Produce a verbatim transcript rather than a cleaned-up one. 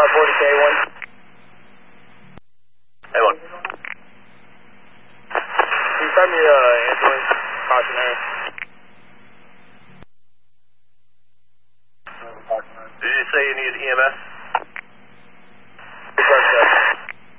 five forty K one. A one. Can you find me uh, ambulance cautionary? Did you say you need E M S?